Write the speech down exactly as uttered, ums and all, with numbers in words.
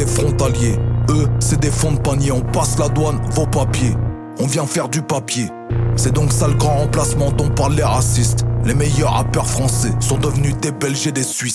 des frontaliers. Eux, c'est des fonds de panier. On passe la douane, vos papiers. On vient faire du papier. C'est donc ça le grand remplacement dont parlent les racistes. Les meilleurs rappeurs français sont devenus des Belges et des Suisses.